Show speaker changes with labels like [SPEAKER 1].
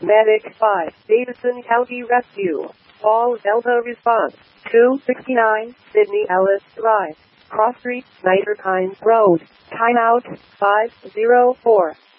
[SPEAKER 1] Medic 5, Davidson County Rescue. All Delta response. 269, Sydney Ellis Drive. Cross Street, Snyder Pines Road. Timeout, 504.